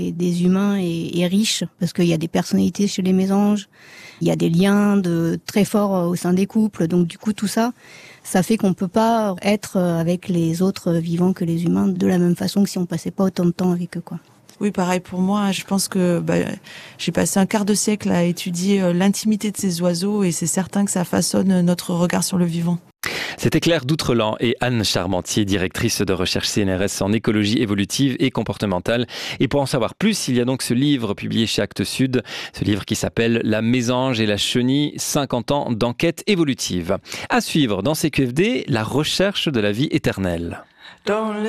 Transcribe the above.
et des humains est riche, parce qu'il y a des personnalités chez les mésanges, il y a des liens très forts au sein des couples, donc du coup tout ça, ça fait qu'on peut pas être avec les autres vivants que les humains de la même façon que si on passait pas autant de temps avec eux, quoi. Oui, pareil pour moi. Je pense que j'ai passé un quart de siècle à étudier l'intimité de ces oiseaux et c'est certain que ça façonne notre regard sur le vivant. C'était Claire Doutrelan et Anne Charmentier, directrice de recherche CNRS en écologie évolutive et comportementale. Et pour en savoir plus, il y a donc ce livre publié chez Actes Sud, ce livre qui s'appelle La mésange et la chenille, 50 ans d'enquête évolutive. À suivre dans CQFD, la recherche de la vie éternelle.